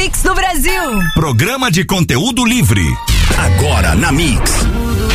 Mix do Brasil. Programa de conteúdo livre. Agora na Mix.